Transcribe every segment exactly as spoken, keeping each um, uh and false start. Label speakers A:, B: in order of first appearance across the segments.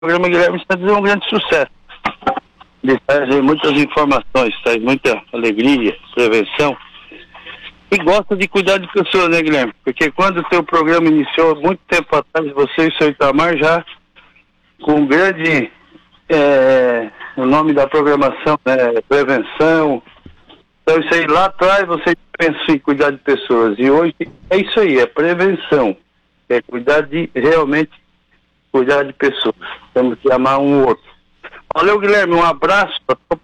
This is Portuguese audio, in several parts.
A: programa Guilherme Santos é um grande sucesso. Ele traz muitas informações, traz muita alegria, prevenção. E gosta de cuidar de pessoas, né, Guilherme? Porque quando o teu programa iniciou, muito tempo atrás, você e o seu Itamar já com grande, é, o nome da programação, né, prevenção. Então isso aí, lá atrás você pensou em cuidar de pessoas. E hoje é isso aí, é prevenção. É cuidar de, realmente, cuidar de pessoas. Temos que amar um outro. Valeu, Guilherme, um abraço.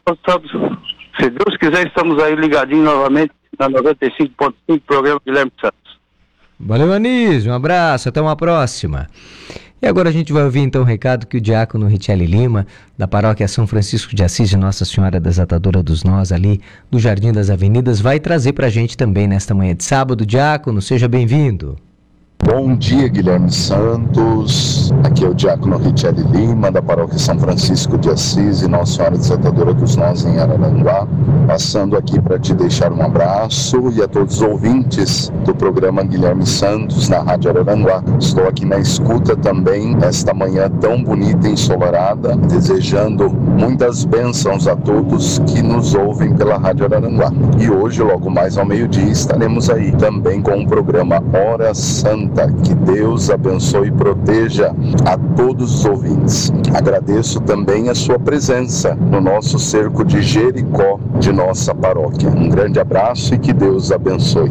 A: Se Deus quiser, estamos aí ligadinhos novamente na noventa e cinco ponto cinco, programa Guilherme Santos.
B: Valeu, Anísio, um abraço, até uma próxima. E agora a gente vai ouvir então o recado que o diácono Richelli Lima, da paróquia São Francisco de Assis de Nossa Senhora Desatadora dos Nós, ali do Jardim das Avenidas, vai trazer pra gente também nesta manhã de sábado. Diácono, seja bem-vindo.
C: Bom dia, Guilherme Santos. Aqui é o diácono Richelli Lima, da paróquia São Francisco de Assis e Nossa Senhora Desatadora dos Nós, em Araranguá. Passando aqui para te deixar um abraço e a todos os ouvintes do programa Guilherme Santos na Rádio Araranguá. Estou aqui na escuta também, esta manhã tão bonita e ensolarada, desejando muitas bênçãos a todos que nos ouvem pela Rádio Araranguá. E hoje, logo mais ao meio-dia, estaremos aí também com o programa Hora Santa. Que Deus abençoe e proteja a todos os ouvintes. Agradeço também a sua presença no nosso cerco de Jericó de nossa paróquia. Um grande abraço e que Deus abençoe.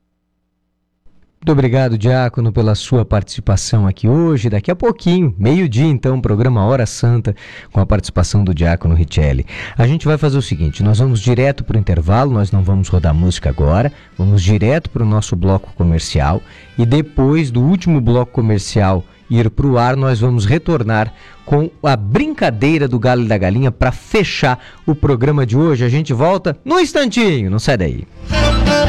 B: Muito obrigado, diácono, pela sua participação aqui hoje. Daqui a pouquinho, meio-dia então, programa Hora Santa, com a participação do diácono Richelli. A gente vai fazer o seguinte, nós vamos direto para o intervalo, nós não vamos rodar música agora, vamos direto para o nosso bloco comercial e depois do último bloco comercial ir para o ar, nós vamos retornar com a brincadeira do Galo e da Galinha para fechar o programa de hoje. A gente volta no instantinho, não sai daí.